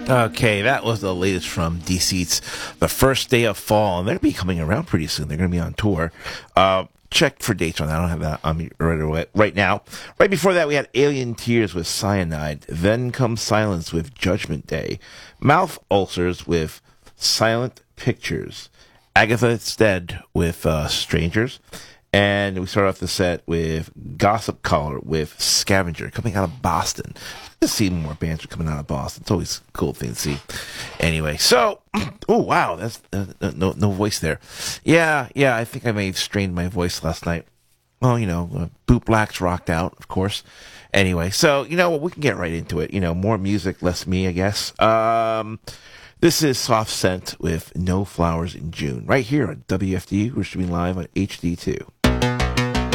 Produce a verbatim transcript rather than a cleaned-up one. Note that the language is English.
Okay, that was the latest from Deceits, the first day of fall, and they're going to be coming around pretty soon. They're going to be on tour. Uh, check for dates on that. I don't have that on me right away, right now. Right before that, we had Alien Tears with Cyanide. Then comes Silence with Judgment Day. Mouth Ulcers with Silent Pictures. Agatha Stead with uh, Strangers. And we start off the set with Gossip Collar with Scavenger, coming out of Boston. To see more bands are coming out of Boston. It's always a cool thing to see. Anyway, so, oh, wow, that's uh, no no voice there. Yeah, yeah, I think I may have strained my voice last night. Well, you know, uh, Boot Blacks rocked out, of course. Anyway, so, you know what, we can get right into it. You know, more music, less me, I guess. Um... This is Soft Scent with No Flowers in June, right here on W F D U. We're streaming live on H D two.